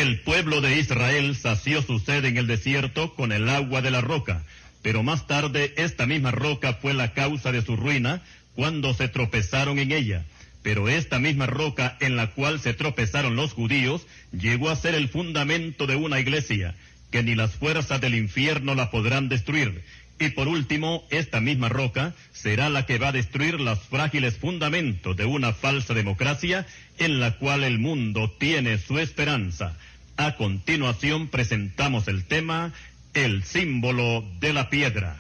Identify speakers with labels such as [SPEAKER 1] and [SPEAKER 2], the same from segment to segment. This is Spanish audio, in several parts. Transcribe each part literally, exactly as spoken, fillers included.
[SPEAKER 1] El pueblo de Israel sació su sed en el desierto con el agua de la roca, pero más tarde esta misma roca fue la causa de su ruina cuando se tropezaron en ella. Pero esta misma roca en la cual se tropezaron los judíos llegó a ser el fundamento de una iglesia, que ni las fuerzas del infierno la podrán destruir. Y por último, esta misma roca será la que va a destruir los frágiles fundamentos de una falsa democracia en la cual el mundo tiene su esperanza. A continuación presentamos el tema, el símbolo de la piedra.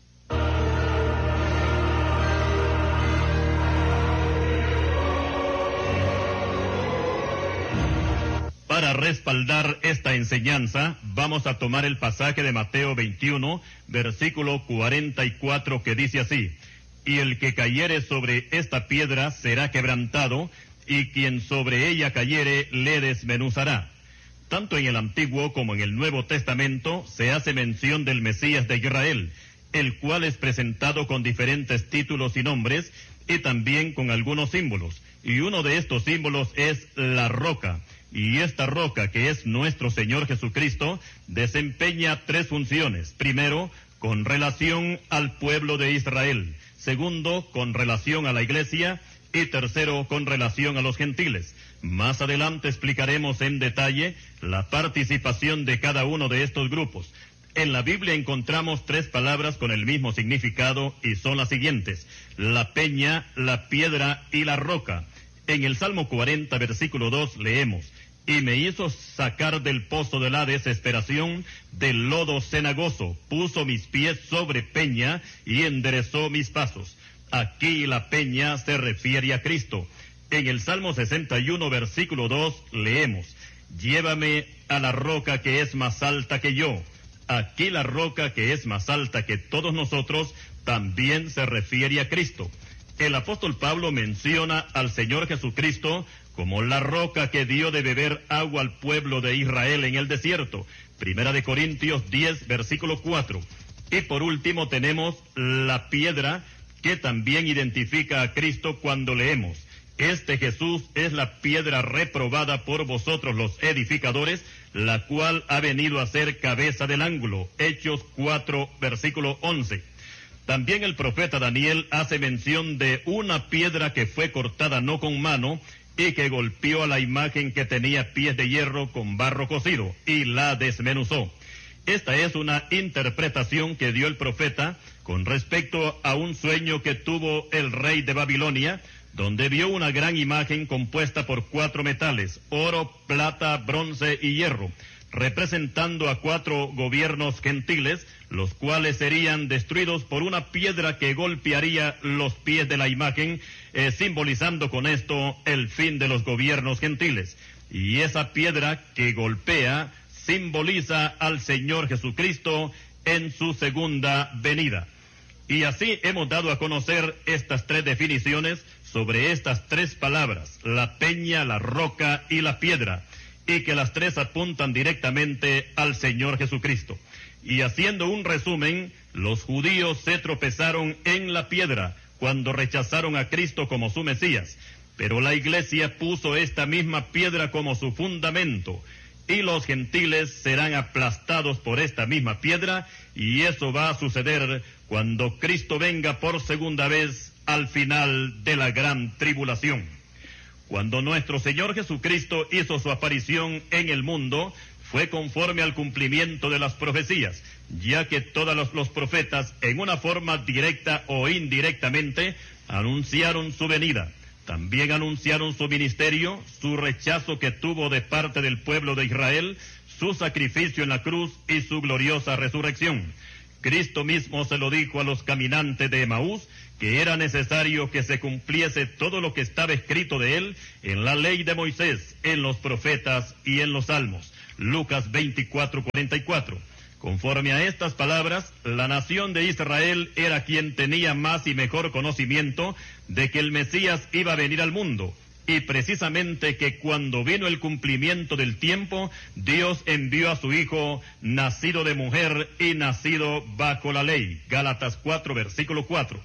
[SPEAKER 1] Para respaldar esta enseñanza, vamos a tomar el pasaje de Mateo veintiuno, versículo cuarenta y cuatro, que dice así: y el que cayere sobre esta piedra será quebrantado, y quien sobre ella cayere le desmenuzará. Tanto en el Antiguo como en el Nuevo Testamento se hace mención del Mesías de Israel, el cual es presentado con diferentes títulos y nombres, y también con algunos símbolos. Y uno de estos símbolos es la roca. Y esta roca, que es nuestro Señor Jesucristo, desempeña tres funciones. Primero, con relación al pueblo de Israel. Segundo, con relación a la iglesia. Y tercero, con relación a los gentiles. Más adelante explicaremos en detalle la participación de cada uno de estos grupos. En la Biblia encontramos tres palabras con el mismo significado y son las siguientes: la peña, la piedra y la roca. En el Salmo cuarenta, versículo dos, leemos: y me hizo sacar del pozo de la desesperación, del lodo cenagoso, puso mis pies sobre peña y enderezó mis pasos. Aquí la peña se refiere a Cristo. En el Salmo sesenta y uno, versículo dos, leemos: llévame a la roca que es más alta que yo. Aquí la roca que es más alta que todos nosotros también se refiere a Cristo. El apóstol Pablo menciona al Señor Jesucristo como la roca que dio de beber agua al pueblo de Israel en el desierto. Primera de Corintios diez, versículo cuatro. Y por último tenemos la piedra, que también identifica a Cristo cuando leemos: este Jesús es la piedra reprobada por vosotros los edificadores, la cual ha venido a ser cabeza del ángulo. Hechos cuatro, versículo once. También el profeta Daniel hace mención de una piedra que fue cortada no con mano y que golpeó a la imagen que tenía pies de hierro con barro cocido y la desmenuzó. Esta es una interpretación que dio el profeta con respecto a un sueño que tuvo el rey de Babilonia, donde vio una gran imagen compuesta por cuatro metales: oro, plata, bronce y hierro, representando a cuatro gobiernos gentiles, los cuales serían destruidos por una piedra que golpearía los pies de la imagen, eh, simbolizando con esto el fin de los gobiernos gentiles. Y esa piedra que golpea simboliza al Señor Jesucristo en su segunda venida. Y así hemos dado a conocer estas tres definiciones sobre estas tres palabras: la peña, la roca y la piedra, y que las tres apuntan directamente al Señor Jesucristo. Y haciendo un resumen, los judíos se tropezaron en la piedra cuando rechazaron a Cristo como su Mesías, pero la iglesia puso esta misma piedra como su fundamento, y los gentiles serán aplastados por esta misma piedra, y eso va a suceder cuando Cristo venga por segunda vez al final de la gran tribulación. Cuando nuestro Señor Jesucristo hizo su aparición en el mundo, fue conforme al cumplimiento de las profecías, ya que todos los, los profetas, en una forma directa o indirectamente, anunciaron su venida. También anunciaron su ministerio, su rechazo que tuvo de parte del pueblo de Israel, su sacrificio en la cruz y su gloriosa resurrección. Cristo mismo se lo dijo a los caminantes de Emaús, que era necesario que se cumpliese todo lo que estaba escrito de él en la ley de Moisés, en los profetas y en los salmos. Lucas veinticuatro, cuarenta y cuatro. Conforme a estas palabras, la nación de Israel era quien tenía más y mejor conocimiento de que el Mesías iba a venir al mundo, y precisamente que cuando vino el cumplimiento del tiempo, Dios envió a su Hijo, nacido de mujer y nacido bajo la ley. Gálatas cuatro, versículo cuatro.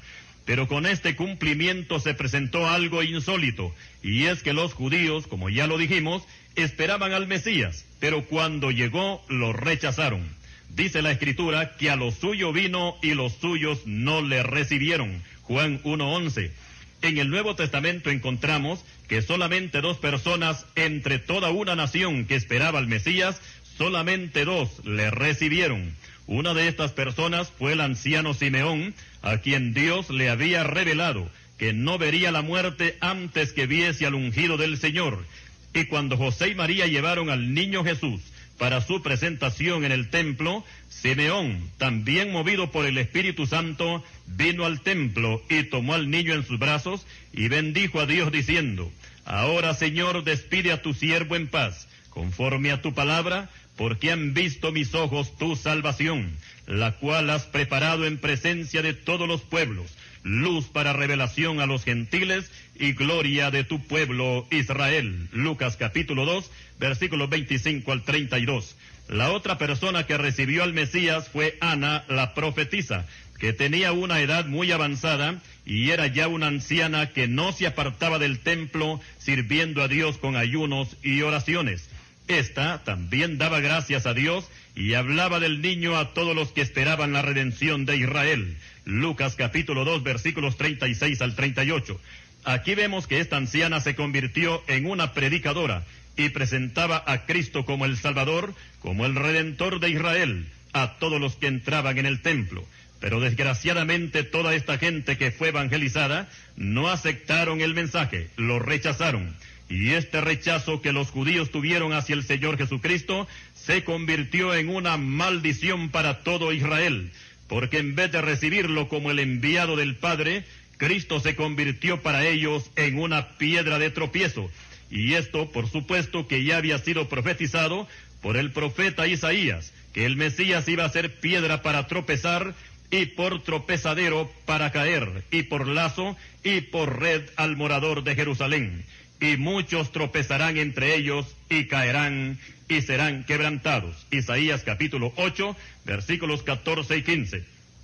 [SPEAKER 1] Pero con este cumplimiento se presentó algo insólito, y es que los judíos, como ya lo dijimos, esperaban al Mesías, pero cuando llegó lo rechazaron. Dice la Escritura que a lo suyo vino y los suyos no le recibieron. Juan uno once. En el Nuevo Testamento encontramos que solamente dos personas entre toda una nación que esperaba al Mesías, solamente dos le recibieron. Una de estas personas fue el anciano Simeón, a quien Dios le había revelado que no vería la muerte antes que viese al ungido del Señor. Y cuando José y María llevaron al niño Jesús para su presentación en el templo, Simeón, también movido por el Espíritu Santo, vino al templo y tomó al niño en sus brazos y bendijo a Dios diciendo: Ahora, Señor, despide a tu siervo en paz, conforme a tu palabra, porque han visto mis ojos tu salvación, la cual has preparado en presencia de todos los pueblos, luz para revelación a los gentiles y gloria de tu pueblo Israel. Lucas capítulo dos, versículos veinticinco al treinta y dos. La otra persona que recibió al Mesías fue Ana, la profetisa, que tenía una edad muy avanzada y era ya una anciana que no se apartaba del templo sirviendo a Dios con ayunos y oraciones. Esta también daba gracias a Dios y hablaba del niño a todos los que esperaban la redención de Israel. Lucas capítulo dos, versículos treinta y seis al treinta y ocho. Aquí vemos que esta anciana se convirtió en una predicadora y presentaba a Cristo como el Salvador, como el Redentor de Israel, a todos los que entraban en el templo. Pero desgraciadamente toda esta gente que fue evangelizada no aceptaron el mensaje, lo rechazaron. Y este rechazo que los judíos tuvieron hacia el Señor Jesucristo se convirtió en una maldición para todo Israel, porque en vez de recibirlo como el enviado del Padre, Cristo se convirtió para ellos en una piedra de tropiezo. Y esto, por supuesto, que ya había sido profetizado por el profeta Isaías, que el Mesías iba a ser piedra para tropezar y por tropezadero para caer, y por lazo y por red al morador de Jerusalén. Y muchos tropezarán entre ellos y caerán y serán quebrantados. Isaías capítulo ocho, versículos catorce y quince.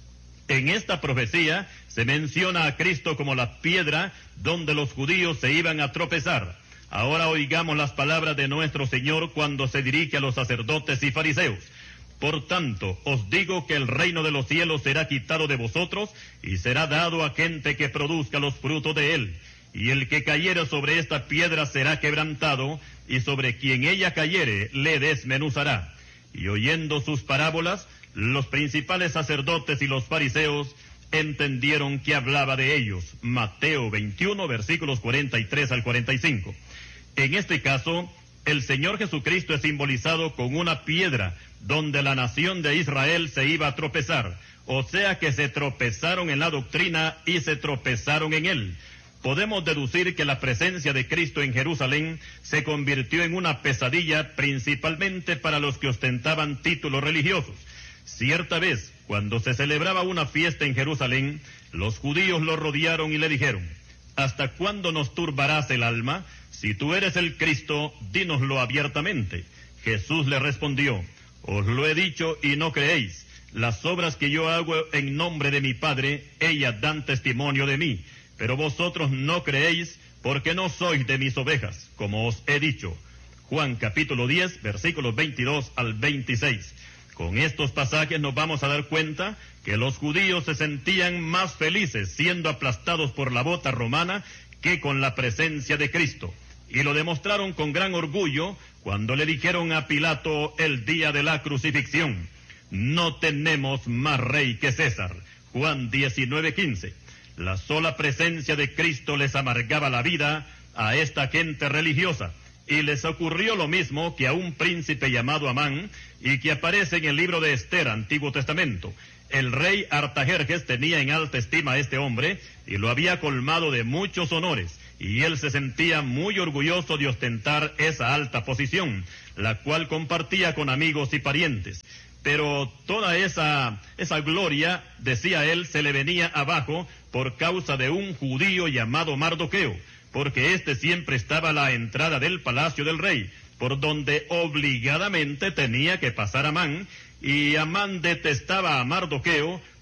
[SPEAKER 1] En esta profecía se menciona a Cristo como la piedra donde los judíos se iban a tropezar. Ahora oigamos las palabras de nuestro Señor cuando se dirige a los sacerdotes y fariseos. Por tanto, os digo que el reino de los cielos será quitado de vosotros y será dado a gente que produzca los frutos de él. Y el que cayere sobre esta piedra será quebrantado, y sobre quien ella cayere le desmenuzará. Y oyendo sus parábolas, los principales sacerdotes y los fariseos entendieron que hablaba de ellos. Mateo veintiuno, versículos cuarenta y tres al cuarenta y cinco. En este caso, el Señor Jesucristo es simbolizado con una piedra donde la nación de Israel se iba a tropezar. O sea que se tropezaron en la doctrina y se tropezaron en él. Podemos deducir que la presencia de Cristo en Jerusalén se convirtió en una pesadilla principalmente para los que ostentaban títulos religiosos. Cierta vez, cuando se celebraba una fiesta en Jerusalén, los judíos lo rodearon y le dijeron: ¿hasta cuándo nos turbarás el alma? Si tú eres el Cristo, dínoslo abiertamente. Jesús le respondió: os lo he dicho y no creéis. Las obras que yo hago en nombre de mi Padre, ellas dan testimonio de mí. Pero vosotros no creéis porque no sois de mis ovejas, como os he dicho. Juan capítulo diez, versículos veintidós al veintiséis. Con estos pasajes nos vamos a dar cuenta que los judíos se sentían más felices siendo aplastados por la bota romana que con la presencia de Cristo. Y lo demostraron con gran orgullo cuando le dijeron a Pilato el día de la crucifixión: no tenemos más rey que César. Juan diecinueve quince. La sola presencia de Cristo les amargaba la vida a esta gente religiosa, y les ocurrió lo mismo que a un príncipe llamado Amán, y que aparece en el libro de Esther, Antiguo Testamento. El rey Artajerjes tenía en alta estima a este hombre, y lo había colmado de muchos honores, y él se sentía muy orgulloso de ostentar esa alta posición, la cual compartía con amigos y parientes. Pero toda esa, esa gloria, decía él, se le venía abajo por causa de un judío llamado Mardoqueo, porque éste siempre estaba a la entrada del palacio del rey, por donde obligadamente tenía que pasar Amán, y Amán detestaba a Mardoqueo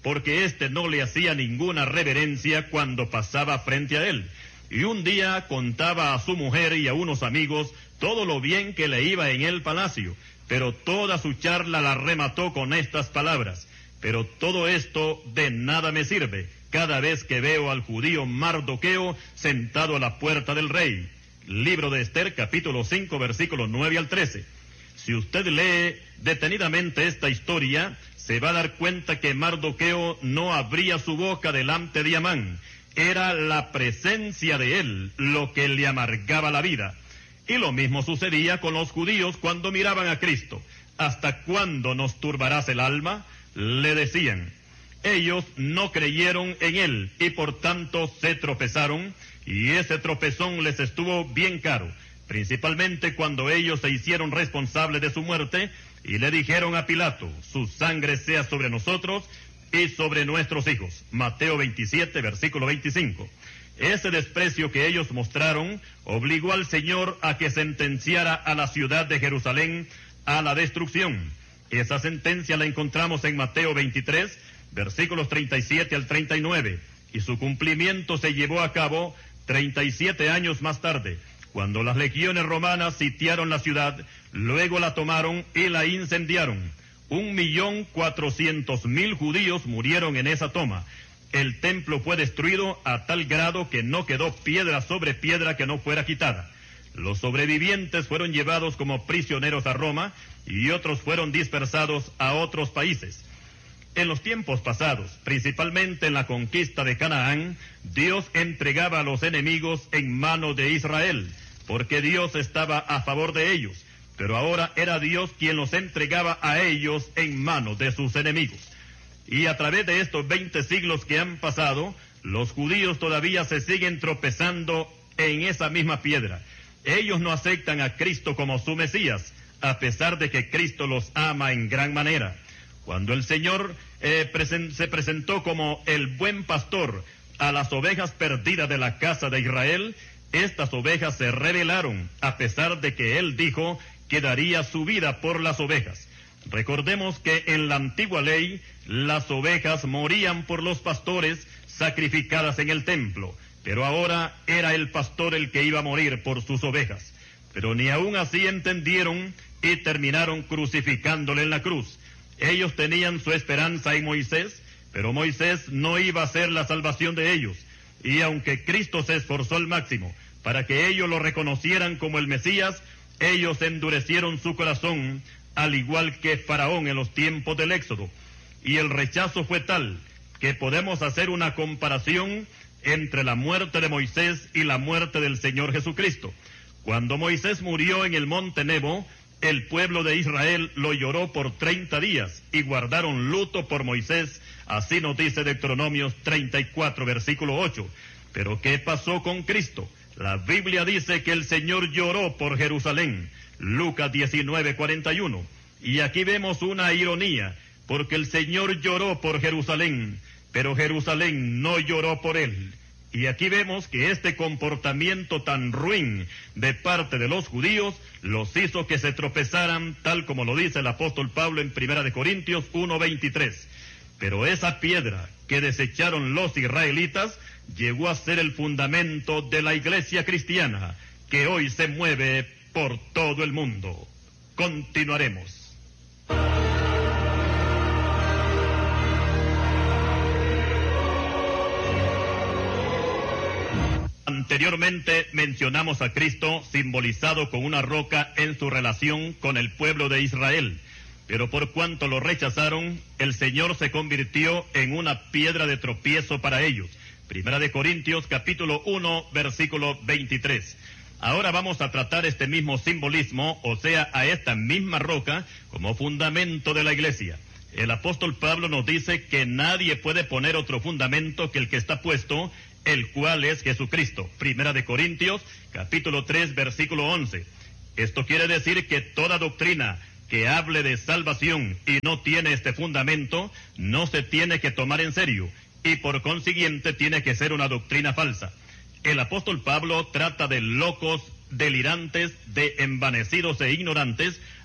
[SPEAKER 1] porque éste no le hacía ninguna reverencia cuando pasaba frente a él. Y un día contaba a su mujer y a unos amigos todo lo bien que le iba en el palacio, pero toda su charla la remató con estas palabras: pero todo esto de nada me sirve cada vez que veo al judío Mardoqueo sentado a la puerta del rey. Libro de Esther, capítulo cinco, versículos nueve al trece. Si usted lee detenidamente esta historia, se va a dar cuenta que Mardoqueo no abría su boca delante de Amán. Era la presencia de él lo que le amargaba la vida. Y lo mismo sucedía con los judíos cuando miraban a Cristo. ¿Hasta cuándo nos turbarás el alma?, le decían. Ellos no creyeron en él y por tanto se tropezaron, y ese tropezón les estuvo bien caro, principalmente cuando ellos se hicieron responsables de su muerte y le dijeron a Pilato: su sangre sea sobre nosotros y sobre nuestros hijos. Mateo veintisiete, versículo veinticinco. Ese desprecio que ellos mostraron obligó al Señor a que sentenciara a la ciudad de Jerusalén a la destrucción. Esa sentencia la encontramos en Mateo veintitrés, versículos treinta y siete al treinta y nueve, y su cumplimiento se llevó a cabo treinta y siete años más tarde, cuando las legiones romanas sitiaron la ciudad, luego la tomaron y la incendiaron. Un millón cuatrocientos mil judíos murieron en esa toma. El templo fue destruido a tal grado que no quedó piedra sobre piedra que no fuera quitada. Los sobrevivientes fueron llevados como prisioneros a Roma y otros fueron dispersados a otros países. En los tiempos pasados, principalmente en la conquista de Canaán, Dios entregaba a los enemigos en manos de Israel, porque Dios estaba a favor de ellos, pero ahora era Dios quien los entregaba a ellos en manos de sus enemigos. Y a través de estos veinte siglos que han pasado, los judíos todavía se siguen tropezando en esa misma piedra. Ellos no aceptan a Cristo como su Mesías, a pesar de que Cristo los ama en gran manera. Cuando el Señor eh, presen- se presentó como el buen pastor a las ovejas perdidas de la casa de Israel, estas ovejas se rebelaron, a pesar de que Él dijo que daría su vida por las ovejas. Recordemos que en la antigua ley, las ovejas morían por los pastores sacrificadas en el templo, pero ahora era el pastor el que iba a morir por sus ovejas. Pero ni aún así entendieron y terminaron crucificándole en la cruz. Ellos tenían su esperanza en Moisés, pero Moisés no iba a ser la salvación de ellos. Y aunque Cristo se esforzó al máximo para que ellos lo reconocieran como el Mesías, ellos endurecieron su corazón, al igual que Faraón en los tiempos del Éxodo. Y el rechazo fue tal que podemos hacer una comparación entre la muerte de Moisés y la muerte del Señor Jesucristo. Cuando Moisés murió en el monte Nebo, el pueblo de Israel lo lloró por treinta días y guardaron luto por Moisés. Así nos dice Deuteronomios treinta y cuatro, versículo ocho. Pero ¿qué pasó con Cristo? La Biblia dice que el Señor lloró por Jerusalén. Lucas diecinueve, cuarenta y uno. Y aquí vemos una ironía, porque el Señor lloró por Jerusalén, pero Jerusalén no lloró por él. Y aquí vemos que este comportamiento tan ruin de parte de los judíos los hizo que se tropezaran, tal como lo dice el apóstol Pablo en Primera de Corintios uno, veintitrés. Pero esa piedra que desecharon los israelitas llegó a ser el fundamento de la iglesia cristiana, que hoy se mueve por todo el mundo. Continuaremos. Anteriormente mencionamos a Cristo simbolizado con una roca en su relación con el pueblo de Israel, pero por cuanto lo rechazaron, el Señor se convirtió en una piedra de tropiezo para ellos. Primera de Corintios capítulo uno, versículo veintitrés. Ahora vamos a tratar este mismo simbolismo, o sea, a esta misma roca, como fundamento de la iglesia. El apóstol Pablo nos dice que nadie puede poner otro fundamento que el que está puesto, el cual es Jesucristo. Primera de Corintios, capítulo tres, versículo once. Esto quiere decir que toda doctrina que hable de salvación y no tiene este fundamento, no se tiene que tomar en serio, y por consiguiente tiene que ser una doctrina falsa. El apóstol Pablo trata de locos, delirantes, de envanecidos e ignorantes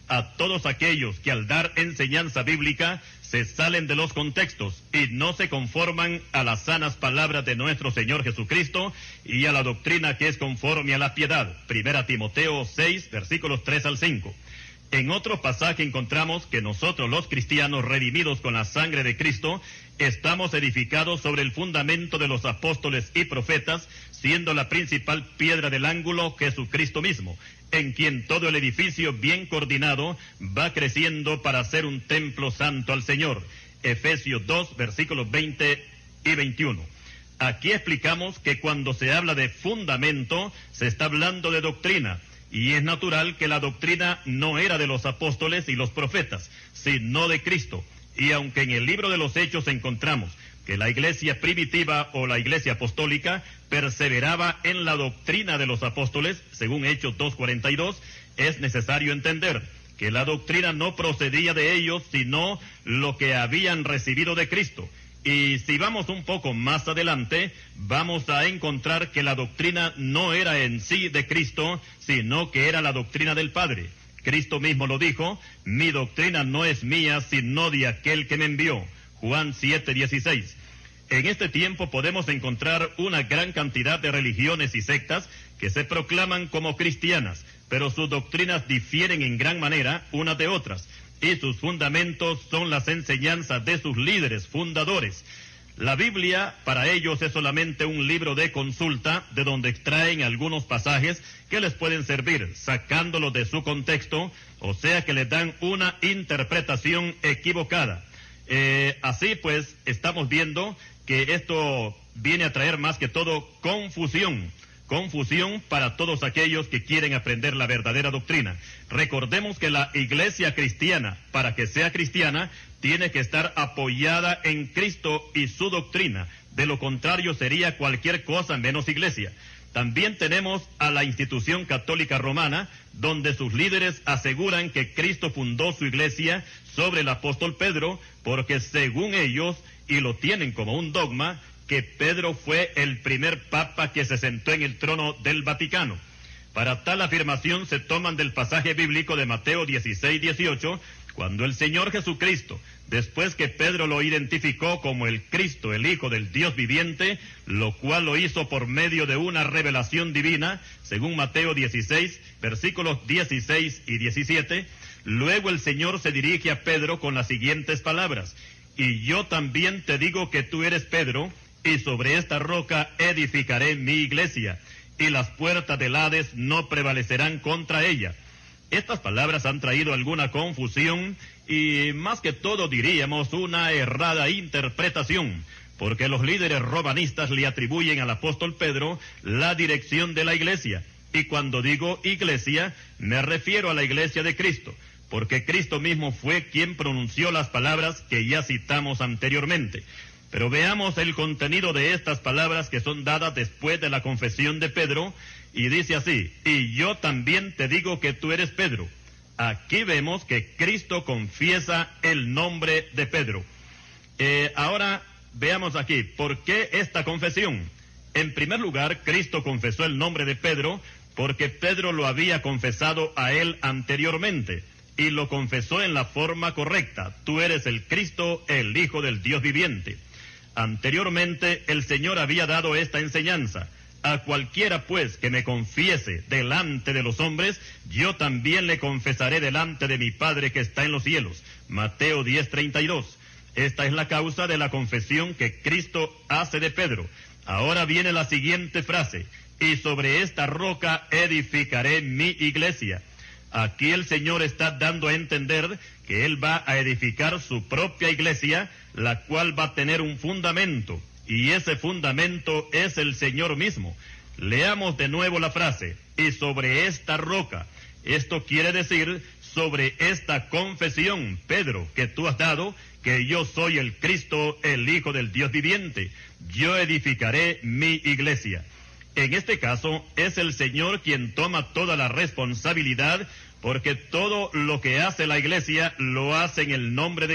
[SPEAKER 1] a todos aquellos que al dar enseñanza bíblica se salen de los contextos y no se conforman a las sanas palabras de nuestro Señor Jesucristo y a la doctrina que es conforme a la piedad. Primera Timoteo seis, versículos tres al cinco. En otro pasaje encontramos que nosotros los cristianos redimidos con la sangre de Cristo estamos edificados sobre el fundamento de los apóstoles y profetas, siendo la principal piedra del ángulo Jesucristo mismo, en quien todo el edificio bien coordinado va creciendo para ser un templo santo al Señor. Efesios dos, versículos veinte y veintiuno. Aquí explicamos que cuando se habla de fundamento, se está hablando de doctrina. Y es natural que la doctrina no era de los apóstoles y los profetas, sino de Cristo. Y aunque en el libro de los Hechos encontramos que la iglesia primitiva o la iglesia apostólica perseveraba en la doctrina de los apóstoles, según Hechos dos cuarenta y dos, es necesario entender que la doctrina no procedía de ellos, sino lo que habían recibido de Cristo. Y si vamos un poco más adelante, vamos a encontrar que la doctrina no era en sí de Cristo, sino que era la doctrina del Padre. Cristo mismo lo dijo: mi doctrina no es mía, sino de aquel que me envió. Juan siete dieciséis. En este tiempo podemos encontrar una gran cantidad de religiones y sectas que se proclaman como cristianas, pero sus doctrinas difieren en gran manera unas de otras, y sus fundamentos son las enseñanzas de sus líderes fundadores. La Biblia para ellos es solamente un libro de consulta de donde extraen algunos pasajes que les pueden servir, sacándolos de su contexto, o sea que les dan una interpretación equivocada. Eh, así pues, estamos viendo que esto viene a traer más que todo confusión. Confusión para todos aquellos que quieren aprender la verdadera doctrina. Recordemos que la iglesia cristiana, para que sea cristiana, tiene que estar apoyada en Cristo y su doctrina. De lo contrario sería cualquier cosa menos iglesia. También tenemos a la institución católica romana, donde sus líderes aseguran que Cristo fundó su iglesia sobre el apóstol Pedro, porque según ellos, y lo tienen como un dogma, que Pedro fue el primer papa que se sentó en el trono del Vaticano. Para tal afirmación se toman del pasaje bíblico de Mateo dieciséis dieciocho, cuando el Señor Jesucristo, después que Pedro lo identificó como el Cristo, el Hijo del Dios viviente, lo cual lo hizo por medio de una revelación divina, según Mateo dieciséis, versículos dieciséis y diecisiete, luego el Señor se dirige a Pedro con las siguientes palabras: y yo también te digo que tú eres Pedro, y sobre esta roca edificaré mi iglesia, y las puertas del Hades no prevalecerán contra ella. Estas palabras han traído alguna confusión y más que todo diríamos una errada interpretación, porque los líderes romanistas le atribuyen al apóstol Pedro la dirección de la iglesia. Y cuando digo iglesia, me refiero a la iglesia de Cristo, porque Cristo mismo fue quien pronunció las palabras que ya citamos anteriormente. Pero veamos el contenido de estas palabras que son dadas después de la confesión de Pedro, y dice así: y yo también te digo que tú eres Pedro. Aquí vemos que Cristo confiesa el nombre de Pedro. Eh, ahora veamos aquí, ¿por qué esta confesión? En primer lugar, Cristo confesó el nombre de Pedro porque Pedro lo había confesado a él anteriormente, y lo confesó en la forma correcta: tú eres el Cristo, el Hijo del Dios viviente. Anteriormente el Señor había dado esta enseñanza: a cualquiera pues que me confiese delante de los hombres, yo también le confesaré delante de mi Padre que está en los cielos. Mateo diez treinta y dos. Esta es la causa de la confesión que Cristo hace de Pedro. Ahora viene la siguiente frase: y sobre esta roca edificaré mi iglesia. Aquí el Señor está dando a entender que Él va a edificar su propia iglesia, la cual va a tener un fundamento, y ese fundamento es el Señor mismo. Leamos de nuevo la frase: y sobre esta roca. Esto quiere decir sobre esta confesión, Pedro, que tú has dado, que yo soy el Cristo, el Hijo del Dios viviente. Yo edificaré mi iglesia. En este caso, es el Señor quien toma toda la responsabilidad, porque todo lo que hace la iglesia lo hace en el nombre de